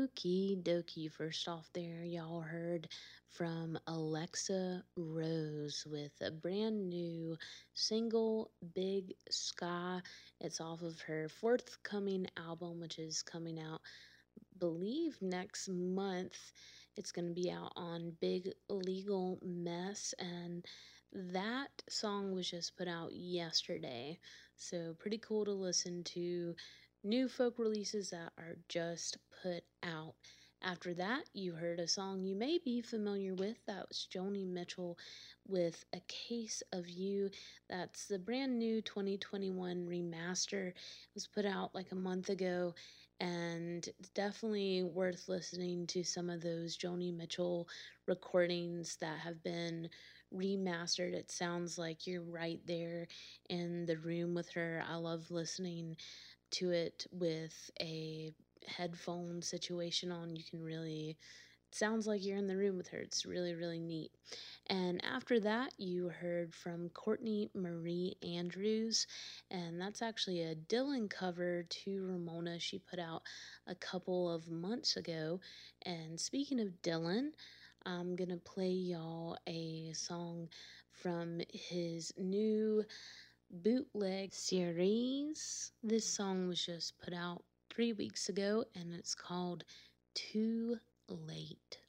Okie dokie. First off, there, y'all heard from Alexa Rose with a brand new single, Big Sky. It's off of her forthcoming album, which is coming out, believe, next month. It's going to be out on Big Legal Mess, and that song was just put out yesterday. So, pretty cool to listen to new folk releases that are just put out. After that, you heard a song you may be familiar with. That was Joni Mitchell with A Case of You. That's the brand new 2021 remaster. It was put out like a month ago, and it's definitely worth listening to some of those Joni Mitchell recordings that have been remastered. It sounds like you're right there in the room with her. I love listening to it with a headphone situation on. You can really, it sounds like you're in the room with her. It's really, really neat. And after that, you heard from Courtney Marie Andrews, and that's actually a Dylan cover to Ramona she put out a couple of months ago. And speaking of Dylan, I'm gonna play y'all a song from his new bootleg series. This song was just put out 3 weeks ago, and it's called Too Late.